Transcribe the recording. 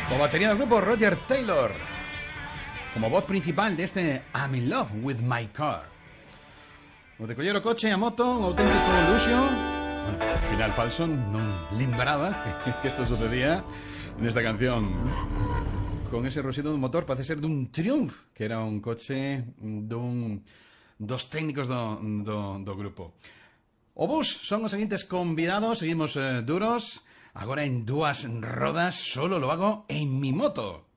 O batería del grupo Roger Taylor, como voz principal de este I'm in love with my car. O de collero coche a moto, un auténtico luxo. Bueno, al final falso, non lembraba que isto sucedía nesta canción. Con ese rosido dun motor, parece ser dun Triumph, que era un coche dos técnicos do grupo. O bus son os seguintes convidados. Seguimos duros. Agora en dúas rodas, solo lo hago en mi moto.